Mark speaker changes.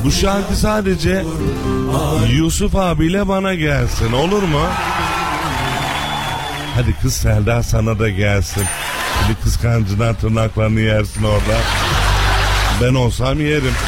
Speaker 1: Bu şarkı sadece Yusuf abiyle bana gelsin, olur mu? Hadi kız Selda sana da gelsin. Hadi kıskancından tırnaklarını yersin orada. Ben olsam yerim.